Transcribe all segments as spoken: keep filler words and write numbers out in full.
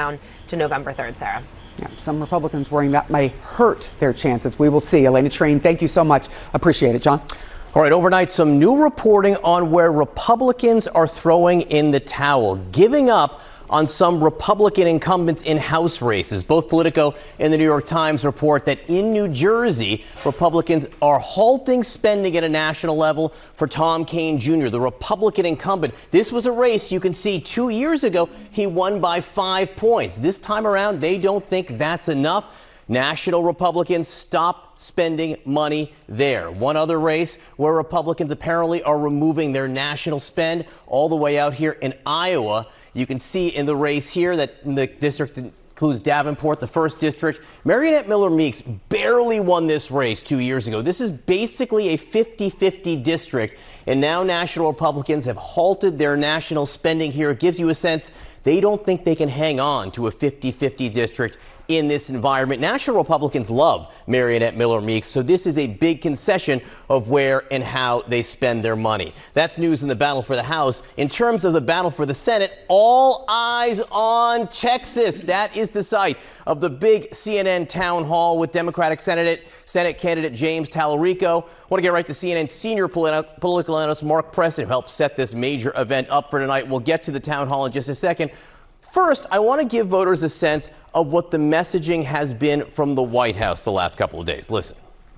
down to November third, Sarah. Yeah, some Republicans worrying that may hurt their chances. We will see. Elena Trian, thank you so much. Appreciate it. John? All right, overnight, some new reporting on where Republicans are throwing in the towel, giving up on some Republican incumbents in House races. Both Politico and the New York Times report that in New Jersey, Republicans are halting spending at a national level for Tom Kean Junior, the Republican incumbent. This was a race you can see two years ago. He won by five points. This time around, they don't think that's enough. National Republicans stop spending money there. One other race where Republicans apparently are removing their national spend all the way out here in Iowa. You can see in the race here that the district includes Davenport, the first district. Mariannette Miller Meeks barely won this race two years ago. This is basically a fifty-fifty district, and now national Republicans have halted their national spending here. It gives you a sense they don't think they can hang on to a fifty-fifty district in this environment. National Republicans love Mariannette Miller Meeks, so this is a big concession of where and how they spend their money. That's news in the battle for the House. In terms of the battle for the Senate, all eyes on Texas. That is the site of the big C N N town hall with Democratic Senate, Senate candidate James Tallarico. I want to get right to C N N senior politi- political analyst Mark Preston, who helped set this major event up for tonight. We'll get to the town hall in just a second. First, I want to give voters a sense of what the messaging has been from the White House the last couple of days. Listen.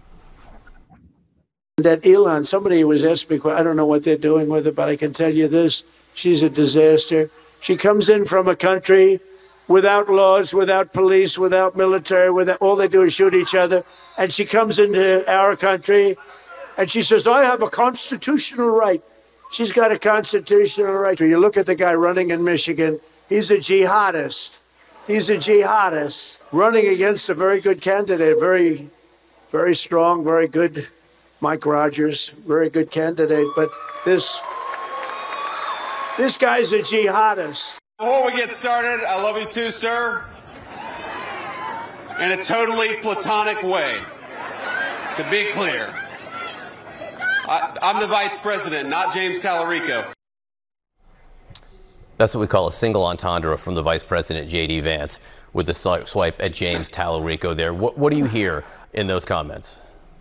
That Elon, somebody was asking me, I don't know what they're doing with her, but I can tell you this, she's a disaster. She comes in from a country without laws, without police, without military, without, all they do is shoot each other. And she comes into our country and she says, I have a constitutional right. She's got a constitutional right. You look at the guy running in Michigan, he's a jihadist. He's a jihadist running against a very good candidate, very, very strong, very good, Mike Rogers, very good candidate. But this, this guy's a jihadist. Before we get started, I love you too, sir. In a totally platonic way, to be clear. I, I'm the vice president, not James Tallarico. That's what we call a single entendre from the Vice President, J D. Vance, with the swipe at James Tallarico there. What, what do you hear in those comments?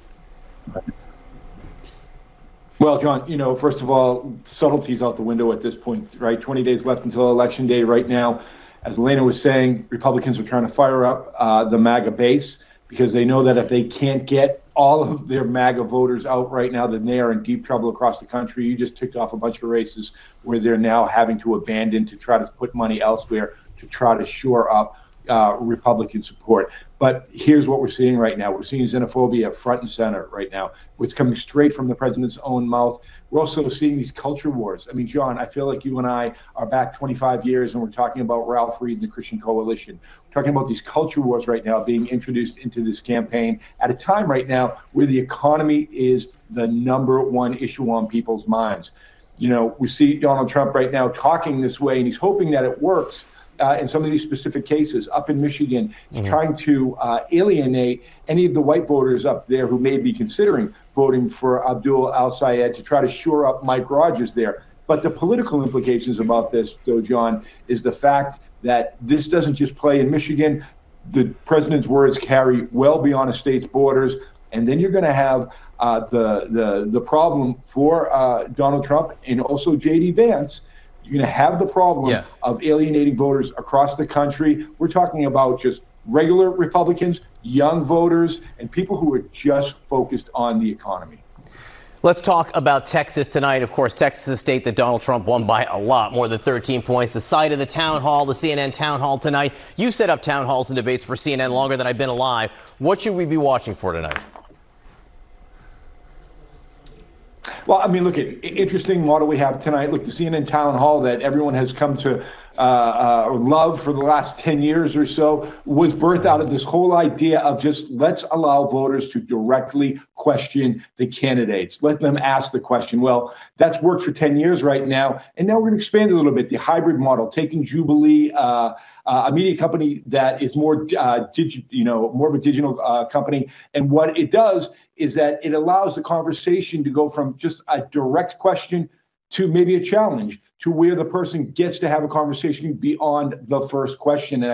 Well, John, you know, first of all, subtlety's out the window at this point, right? twenty days left until Election Day right now. As Elena was saying, Republicans are trying to fire up uh, the MAGA base because they know that if they can't get all of their MAGA voters out right now, then they are in deep trouble across the country. You just ticked off a bunch of races where they're now having to abandon to try to put money elsewhere to try to shore up uh, Republican support. But here's what we're seeing right now. We're seeing xenophobia front and center right now. It's coming straight from the president's own mouth. We're also seeing these culture wars. I mean, John, I feel like you and I are back twenty-five years and we're talking about Ralph Reed and the Christian Coalition. We're talking about these culture wars right now being introduced into this campaign at a time right now where the economy is the number one issue on people's minds. You know, we see Donald Trump right now talking this way and he's hoping that it works. Uh, in some of these specific cases up in Michigan, he's mm-hmm. trying to uh, alienate any of the white voters up there who may be considering voting for Abdul Al-Sayed to try to shore up Mike Rogers there. But the political implications about this, though, John, is the fact that this doesn't just play in Michigan. The president's words carry well beyond a state's borders. And then you're going to have uh, the, the, the problem for uh, Donald Trump and also J D. Vance. You're going to have the problem yeah. of alienating voters across the country. We're talking about just regular Republicans, young voters, and people who are just focused on the economy. Let's talk about Texas tonight. Of course, Texas is a state that Donald Trump won by a lot, more than thirteen points. The site of the town hall, the C N N town hall tonight. You set up town halls and debates for C N N longer than I've been alive. What should we be watching for tonight? Well, I mean, look, at interesting model we have tonight. Look, the C N N town hall that everyone has come to uh, uh, love for the last ten years or so was birthed out of this whole idea of just let's allow voters to directly question the candidates. Let them ask the question. Well, that's worked for ten years right now. And now we're going to expand a little bit, the hybrid model, taking Jubilee, uh, uh, a media company that is more, uh, digi- you know, more of a digital uh, company. And what it does is that it allows the conversation to go from just a direct question to maybe a challenge, to where the person gets to have a conversation beyond the first question. And